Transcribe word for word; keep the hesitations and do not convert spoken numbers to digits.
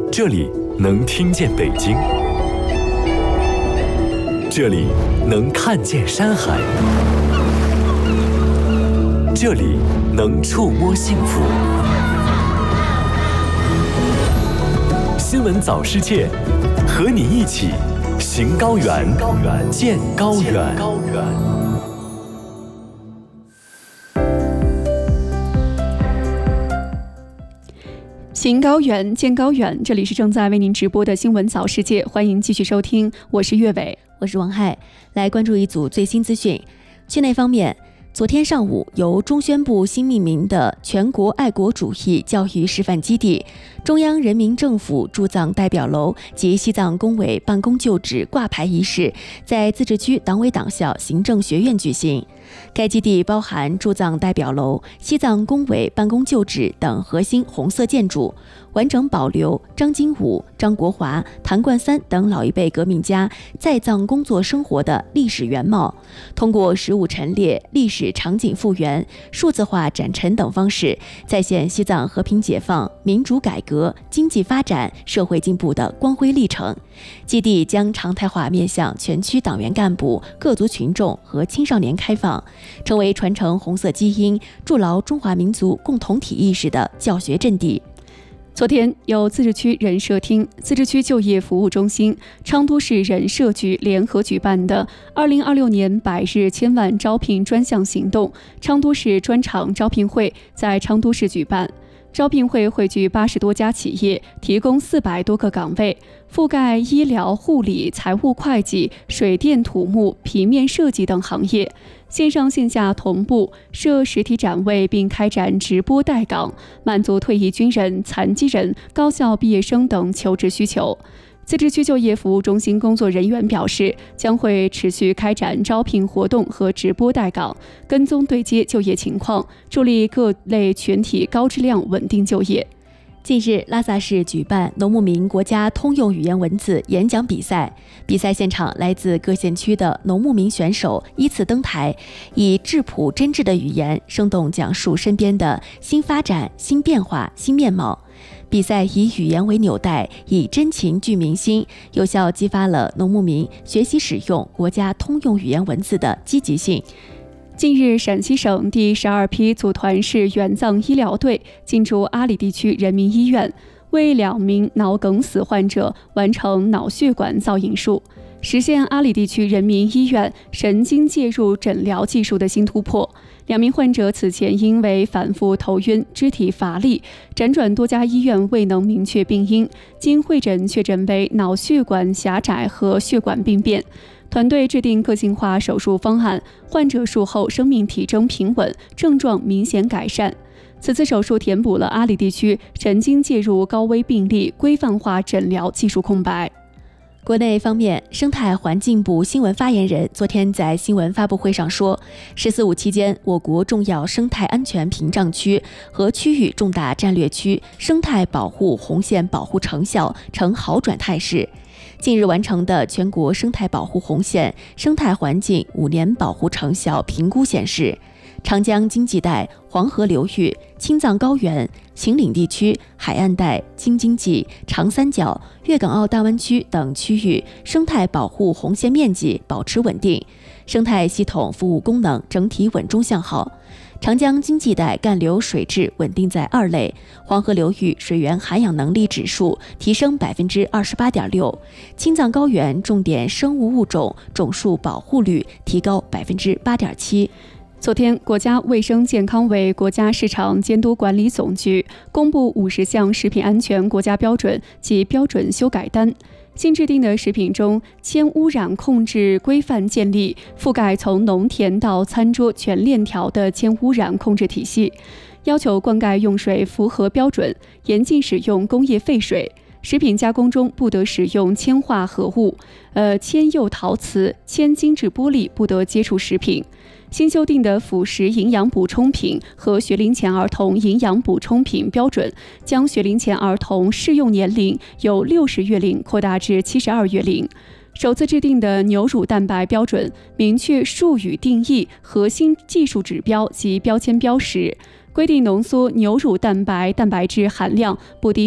这里能听见北京，这里能看见山海，这里能触摸幸福。新闻早世界，和你一起行高原，见高原。 行高远，见高远。这里是正在为您直播的新闻早世界，欢迎继续收听，我是岳伟， 我是王海。来关注一组最新资讯。区内方面，昨天上午，由中宣部新命名的全国爱国主义教育示范基地、中央人民政府驻藏代表楼及西藏工委办公旧址挂牌仪式在自治区党委党校行政学院举行。该基地包含驻藏代表楼、西藏工委办公旧址等核心红色建筑，完整保留张经武、张国华、谭冠三等老一辈革命家在藏工作生活的历史原貌，通过实物陈列、历史场景复原、数字化展陈等方式，再现西藏和平解放、民主改革、经济发展、社会进步的光辉历程。基地将常态化面向全区党员干部、各族群众和青少年开放，成为传承红色基因、筑牢中华民族共同体意识的教学阵地。 昨天，由自治区人社厅、自治区就业服务中心、昌都市人社局联合举办的二零二六年百日千万招聘专项行动昌都市专场招聘会在昌都市举办。招聘会汇聚八十多家企业，提供四百多个岗位，覆盖医疗、护理、财务会计、水电土木、平面设计等行业。线上线下同步设实体展位，并开展直播带岗，满足退役军人、残疾人、高校毕业生等求职需求。自治区就业服务中心工作人员表示，将会持续开展招聘活动和直播带岗，跟踪对接就业情况，助力各类群体高质量稳定就业。 近日，拉萨市举办农牧民国家通用语言文字演讲比赛，比赛现场来自各县区的农牧民选手依次登台，以质朴真挚的语言，生动讲述身边的新发展、新变化、新面貌。比赛以语言为纽带，以真情聚民心，有效激发了农牧民学习使用国家通用语言文字的积极性。 近日，陕西省第十二批组团式援藏医疗队进驻阿里地区人民医院，为两名脑梗死患者完成脑血管造影术，实现阿里地区人民医院神经介入诊疗技术的新突破。两名患者此前因为反复头晕、肢体乏力，辗转多家医院未能明确病因，经会诊确诊为脑血管狭窄和血管病变。团队制定个性化手术方案，患者术后生命体征平稳，症状明显改善。此次手术填补了阿里地区神经介入高危病例规范化诊疗技术空白。 国内方面，生态环境部新闻发言人昨天在新闻发布会上说，十四五期间，我国重要生态安全屏障区和区域重大战略区生态保护红线保护成效呈好转态势。近日完成的全国生态保护红线生态环境五年保护成效评估显示，长江经济带、黄河流域、青藏高原、秦岭地区、海岸带、京津冀、长三角、粤港澳大湾区等区域生态保护红线面积保持稳定，生态系统服务功能整体稳中向好。长江经济带干流水质稳定在二类，黄河流域水源涵养能力指数提升百分之二十八点六，青藏高原重点生物物种种数保护率提高百分之八点七。 昨天，国家卫生健康委国家市场监督管理总局公布五十项食品安全国家标准及标准修改单。新制定的食品中铅污染控制规范建立覆盖从农田到餐桌全链条的铅污染控制体系，要求灌溉用水符合标准，严禁使用工业废水。食品加工中不得使用铅化合物，呃，铅釉陶瓷、铅精制玻璃不得接触食品。新修订的辅食营养补充品和学龄前儿童营养补充品标准，将学龄前儿童适用年龄由六十月龄扩大至七十二月龄。首次制定的牛乳蛋白标准，明确术语定义、核心技术指标及标签标识，规定浓缩牛乳蛋白蛋白质含量不低